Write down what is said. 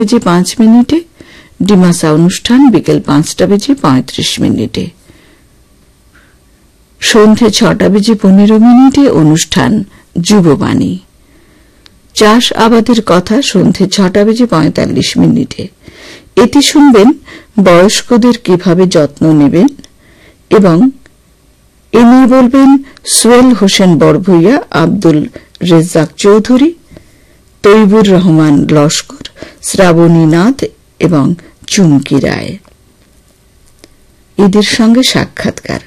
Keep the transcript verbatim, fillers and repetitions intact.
বেজে পাঁচ মিনিটে ডিমাসা অনুষ্ঠান বিকেল পাঁচটা বেজে পঁয়ত্রিশ মিনিটে। সন্ধে ছটা বেজে পনেরো মিনিটে অনুষ্ঠান যুববাণী। চাষ আবাদের কথা সন্ধে ছটা বেজে পঁয়তাল্লিশ মিনিটে। এতে শুনবেন বয়স্কদের কিভাবে যত্ন নেবেন এবং এ নিয়ে বলবেন সোহেল হোসেন বড়ভূইয়া, আব্দুল রেজ্জাক চৌধুরী, তৈবুর রহমান লস্কর, শ্রাবণী নাথ এবং চুমকি রায়। এদের সঙ্গে সাক্ষাৎকার।